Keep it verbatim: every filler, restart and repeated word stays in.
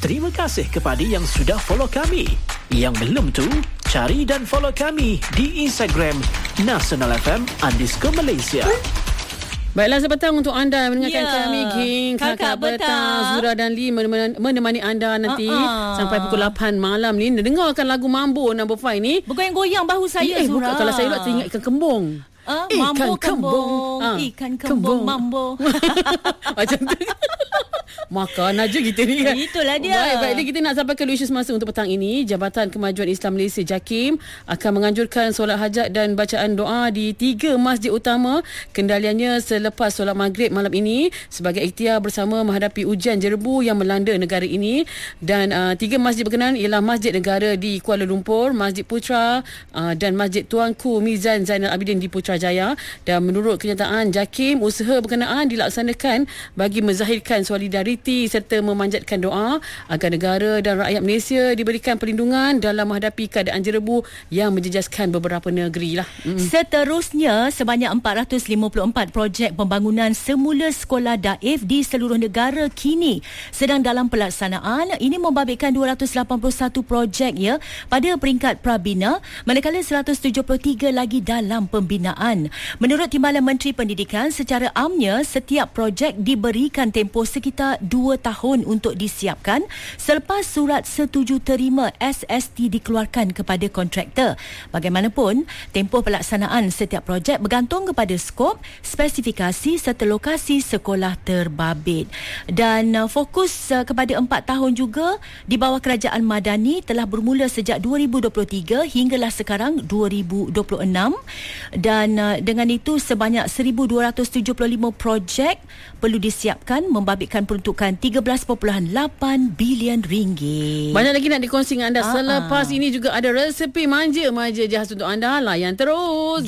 terima kasih kepada yang sudah follow kami. Yang belum tu, cari dan follow kami di Instagram Nasional F M underscore Malaysia. Baiklah, sepetang untuk anda mendengarkan Ya. kami King Kakak, Kakak Petang. Petang. Zura dan Lee menemani, menemani anda nanti Uh-uh. sampai pukul lapan malam ni. Dengarkan lagu Mambo Number five ni. Bergoyang-goyang bahu saya, eh, Zura. bukan, kalau saya pula teringat ikan kembung. Ah, Ikan mambo kembung. kembung, Ah, ikan kembung, kembung. mambo. Macam tu. Makan aja kita ni kan. Itulah dia. Baik, baik. Jadi kita nak sampai ke isu semasa untuk petang ini. Jabatan Kemajuan Islam Malaysia JAKIM akan menganjurkan solat hajat dan bacaan doa di tiga masjid utama. Kendaliannya selepas solat maghrib malam ini sebagai ikhtiar bersama menghadapi ujian jerebu yang melanda negara ini. Dan uh, tiga masjid berkenaan ialah Masjid Negara di Kuala Lumpur, Masjid Putra uh, dan Masjid Tuanku Mizan Zainal Abidin di Putrajaya. Dan menurut kenyataan JAKIM, usaha berkenaan dilaksanakan bagi menzahirkan solidariti serta memanjatkan doa agar negara dan rakyat Malaysia diberikan perlindungan dalam menghadapi keadaan jerebu yang menjejaskan beberapa negeri lah. Mm. Seterusnya, sebanyak empat ratus lima puluh empat projek pembangunan semula sekolah daif di seluruh negara kini sedang dalam pelaksanaan. Ini membabitkan dua ratus lapan puluh satu projek ya pada peringkat prabina, manakala seratus tujuh puluh tiga lagi dalam pembinaan. Menurut Timbalan Menteri Pendidikan, secara amnya setiap projek diberikan tempoh sekitar dua tahun untuk disiapkan selepas surat setuju terima S S T dikeluarkan kepada kontraktor. Bagaimanapun, tempoh pelaksanaan setiap projek bergantung kepada skop, spesifikasi serta lokasi sekolah terbabit. Dan uh, fokus uh, kepada empat tahun juga di bawah Kerajaan Madani telah bermula sejak dua ribu dua puluh tiga hinggalah sekarang dua ribu dua puluh enam. Dan uh, dengan itu sebanyak seribu dua ratus tujuh puluh lima projek perlu disiapkan membabitkan peruntukan tiga belas perpuluhan lapan bilion ringgit. Banyak lagi nak dikongsi dengan anda. Ah, Selepas ah. ini juga ada resepi manja-manja jahaz untuk anda. Layan terus.